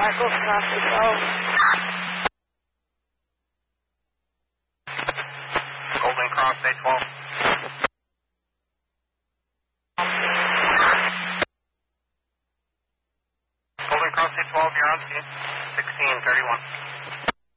Golden Cross 812. Golden Cross 812. Golden Cross 812, you're on scene. 1631.